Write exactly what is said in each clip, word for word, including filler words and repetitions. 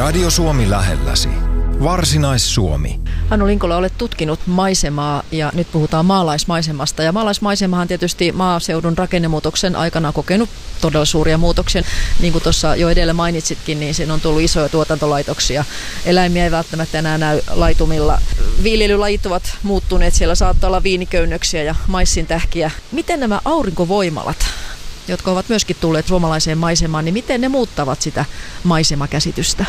Radio Suomi lähelläsi. Varsinais-Suomi. Hannu Linkola, olet tutkinut maisemaa ja nyt puhutaan maalaismaisemasta. Ja maalaismaisemahan tietysti maaseudun rakennemuutoksen aikana kokenut todella suuria muutoksia. Niin kuin tuossa jo edellä mainitsitkin, niin siinä on tullut isoja tuotantolaitoksia. Eläimiä ei välttämättä enää näy laitumilla. Viljelylajit ovat muuttuneet. Siellä saattaa olla viiniköynnöksiä ja maissintähkiä. Miten nämä aurinkovoimalat, jotka ovat myöskin tulleet suomalaiseen maisemaan, niin miten ne muuttavat sitä maisemakäsitystä?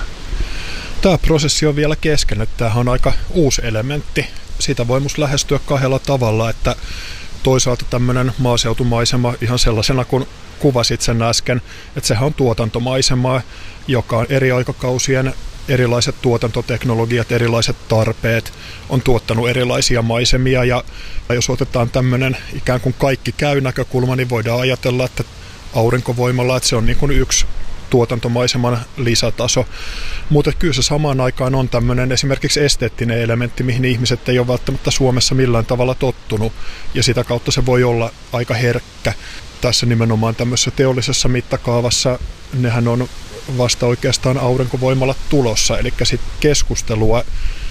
Tämä prosessi on vielä kesken, että tämähän on aika uusi elementti. Sitä voi musta lähestyä kahdella tavalla, että toisaalta tämmöinen maaseutumaisema ihan sellaisena kuin kuvasit sen äsken, että sehän on tuotantomaisemaa, joka on eri aikakausien erilaiset tuotantoteknologiat, erilaiset tarpeet on tuottanut erilaisia maisemia, ja jos otetaan tämmöinen ikään kuin kaikki käy näkökulma, niin voidaan ajatella, että aurinkovoimalla, että se on niin kuin yksi tuotantomaiseman lisätaso. Mutta kyllä se samaan aikaan on tämmöinen esimerkiksi esteettinen elementti, mihin ihmiset ei ole välttämättä Suomessa millään tavalla tottunut, ja sitä kautta se voi olla aika herkkä. Tässä nimenomaan tämmöisessä teollisessa mittakaavassa nehän on vasta oikeastaan aurinkovoimalla tulossa, eli sit keskustelua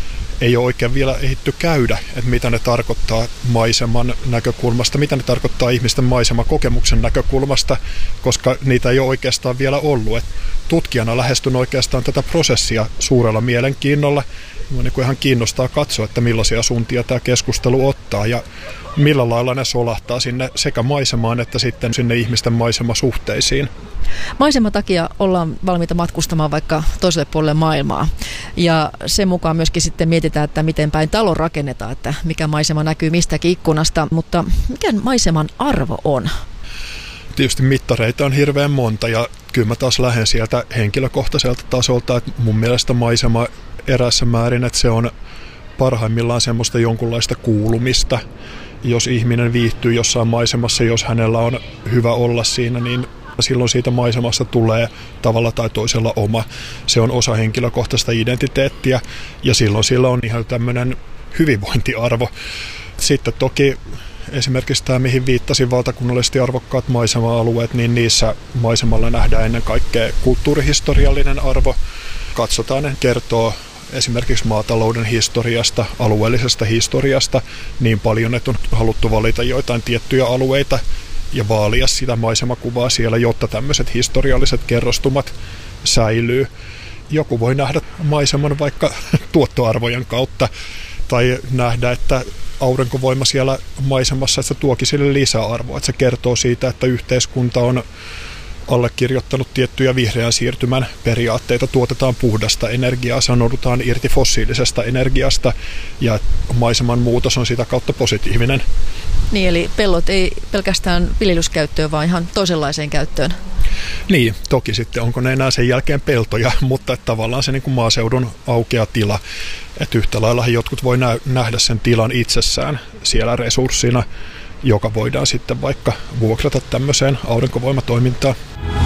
ei ole oikein vielä ehditty käydä, että mitä ne tarkoittaa maiseman näkökulmasta, mitä ne tarkoittaa ihmisten maisemakokemuksen näkökulmasta, koska niitä ei ole oikeastaan vielä ollut. Et tutkijana lähestyn oikeastaan tätä prosessia suurella mielenkiinnolla. Minua niin kuin ihan kiinnostaa katsoa, että millaisia suuntia tämä keskustelu ottaa ja millä lailla ne solahtaa sinne sekä maisemaan että sitten sinne ihmisten maisemasuhteisiin. Maiseman takia ollaan valmiita matkustamaan vaikka toiselle puolelle maailmaa. Ja sen mukaan myöskin sitten mietitään, että miten päin talo rakennetaan, että mikä maisema näkyy mistäkin ikkunasta. Mutta mikä maiseman arvo on? Tietysti mittareita on hirveän monta, ja kyllä mä taas lähden sieltä henkilökohtaiselta tasolta, että mun mielestä maisema erässä määrin, että se on parhaimmillaan semmoista jonkunlaista kuulumista. Jos ihminen viihtyy jossain maisemassa, jos hänellä on hyvä olla siinä, niin silloin siitä maisemasta tulee tavalla tai toisella oma. Se on osa henkilökohtaista identiteettiä, ja silloin sillä on ihan tämmöinen hyvinvointiarvo. Sitten toki esimerkiksi tämä, mihin viittasin, valtakunnallisesti arvokkaat maisema-alueet, niin niissä maisemalla nähdään ennen kaikkea kulttuurihistoriallinen arvo. Katsotaan, ne kertoo esimerkiksi maatalouden historiasta, alueellisesta historiasta niin paljon, että on haluttu valita joitain tiettyjä alueita ja vaalia sitä maisemakuvaa siellä, jotta tämmöiset historialliset kerrostumat säilyy. Joku voi nähdä maiseman vaikka tuottoarvojen kautta tai nähdä, että aurinkovoima siellä maisemassa, että se tuokin sille lisäarvoa, että se kertoo siitä, että yhteiskunta on allekirjoittanut tiettyjä vihreän siirtymän periaatteita, tuotetaan puhdasta energiaa, sanoudutaan irti fossiilisesta energiasta, ja maiseman muutos on sitä kautta positiivinen. Niin, eli pellot ei pelkästään viljelyskäyttöön, vaan ihan toisenlaiseen käyttöön. Niin, toki sitten onko ne enää sen jälkeen peltoja, mutta että tavallaan se niin kuin maaseudun aukea tila, että yhtä lailla jotkut voi nähdä sen tilan itsessään siellä resurssina, joka voidaan sitten vaikka vuokrata tämmöiseen aurinkovoimatoimintaan.